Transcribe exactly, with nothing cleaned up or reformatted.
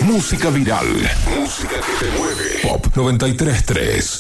Música viral. Música que te mueve. Pop noventa y tres punto tres.